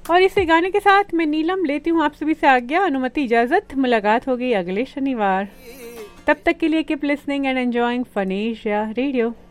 और इसी गाने के साथ मैं नीलम लेती हूँ आप सभी से आज्ञा, अनुमति, इजाजत। मुलाकात होगी अगले शनिवार। तब तक के लिए keep listening and enjoying fun Asia radio.